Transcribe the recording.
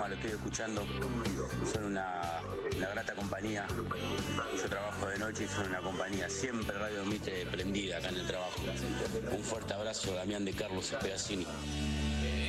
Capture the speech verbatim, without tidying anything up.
lo estoy escuchando. Son una, una grata compañía. Yo trabajo de noche y son una compañía. Siempre Radio Mitre prendida acá en el trabajo. Un fuerte abrazo, Damián de Carlos Espedacini.